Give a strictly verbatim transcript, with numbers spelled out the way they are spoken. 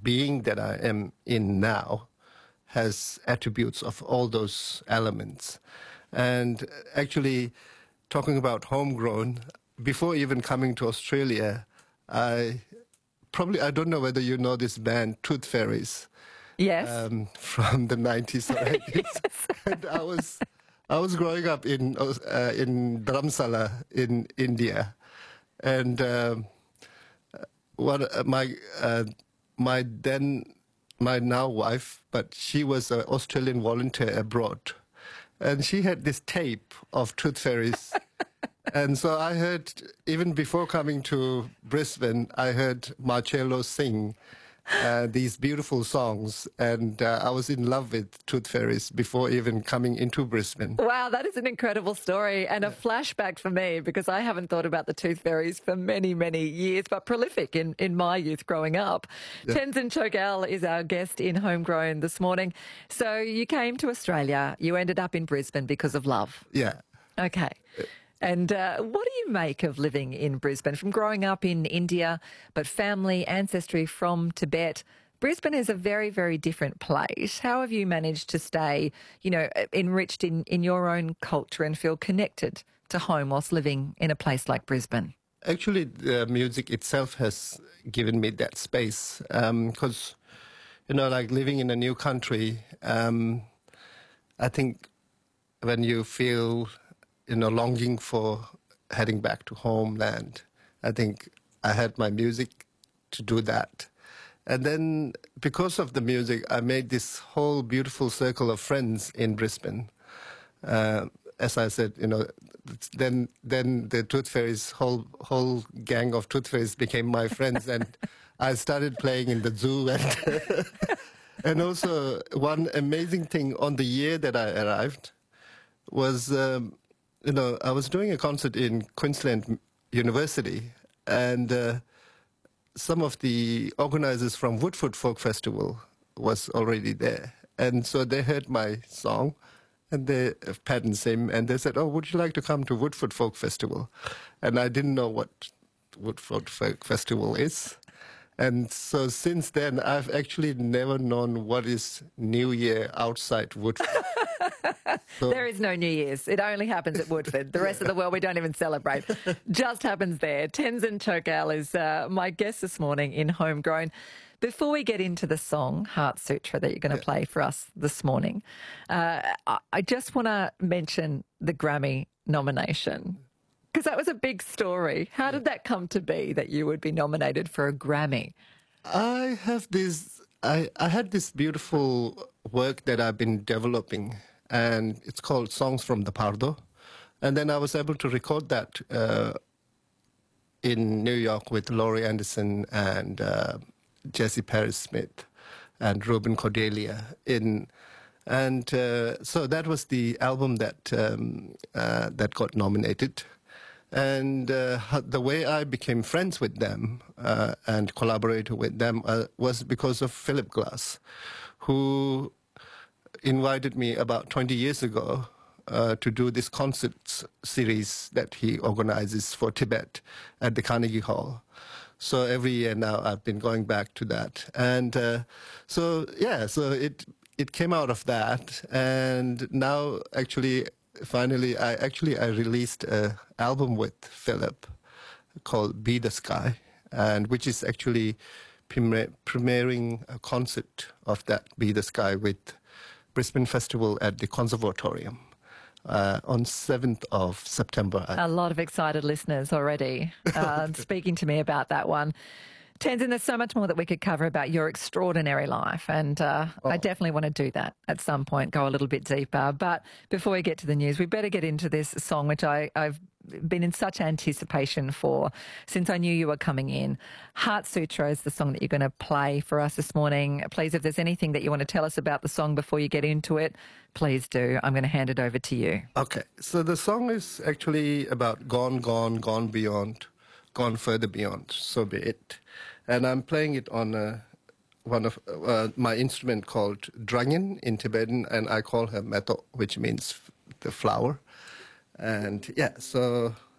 being that I am in now has attributes of all those elements. And actually, talking about homegrown, before even coming to Australia, I probably, I don't know whether you know this band, Tooth Fairies. Yes. Um, from the nineties or eighties. Yes. And I was, I was growing up in, uh, in Dharamsala in India. And um, what uh, my, uh, my then, my now wife, but she was an Australian volunteer abroad. And she had this tape of Tooth Fairies. And so I heard, even before coming to Brisbane, I heard Marcello sing uh, these beautiful songs. And uh, I was in love with Tooth Fairies before even coming into Brisbane. Wow, that is an incredible story and a flashback for me, because I haven't thought about the Tooth Fairies for many, many years, but prolific in, in my youth growing up. Yeah. Tenzin Chogyal is our guest in Homegrown this morning. So you came to Australia, you ended up in Brisbane because of love. Yeah. Okay. And uh, what do you make of living in Brisbane? From growing up in India, but family, ancestry from Tibet, Brisbane is a very, very different place. How have you managed to stay, you know, enriched in, in your own culture and feel connected to home whilst living in a place like Brisbane? Actually, the music itself has given me that space because, um, you know, like living in a new country, um, I think when you feel, you know, longing for heading back to homeland, I think I had my music to do that. And then because of the music, I made this whole beautiful circle of friends in Brisbane. Uh, as I said, you know, then then the Tooth Fairies, whole whole gang of Tooth Fairies became my friends, and I started playing in the zoo. And, and also, one amazing thing on the year that I arrived was, um, you know, I was doing a concert in Queensland University, and uh, some of the organizers from Woodford Folk Festival was already there. And so they heard my song, and they, uh, Pat and Sim, and they said, oh, would you like to come to Woodford Folk Festival? And I didn't know what Woodford Folk Festival is. And so since then, I've actually never known what is New Year outside Woodford. So, there is no New Year's. It only happens at Woodford. The rest of the world, we don't even celebrate. Just happens there. Tenzin Chogyal is uh, my guest this morning in Homegrown. Before we get into the song, Heart Sutra, that you're going to yeah. play for us this morning, uh, I just want to mention the Grammy nomination, because that was a big story. How did that come to be, that you would be nominated for a Grammy? I have this, I, I had this beautiful work that I've been developing, and it's called Songs from the Pardo. And then I was able to record that uh, in New York with Laurie Anderson and uh, Jesse Paris-Smith and Ruben Cordelia. In, and uh, so that was the album that, um, uh, that got nominated. And uh, the way I became friends with them uh, and collaborated with them uh, was because of Philip Glass, who invited me about twenty years ago uh, to do this concert series that he organizes for Tibet at the Carnegie Hall. So every year now I've been going back to that. And uh, so, yeah, so it, it came out of that. And now actually... Finally, I actually I released an album with Philip called Be the Sky, and which is actually premier, premiering a concert of that Be the Sky with Brisbane Festival at the Conservatorium uh, on seventh of September. A lot of excited listeners already uh, speaking to me about that one. Tenzin, there's so much more that we could cover about your extraordinary life, and uh, oh. I definitely want to do that at some point, go a little bit deeper. But before we get to the news, we better get into this song, which I, I've been in such anticipation for since I knew you were coming in. Heart Sutra is the song that you're going to play for us this morning. Please, if there's anything that you want to tell us about the song before you get into it, please do. I'm going to hand it over to you. Okay, so the song is actually about gone, gone, gone beyond, gone further beyond, so be it. And I'm playing it on uh, one of uh, my instrument called drangin in Tibetan, and I call her meto, which means the flower. And yeah, so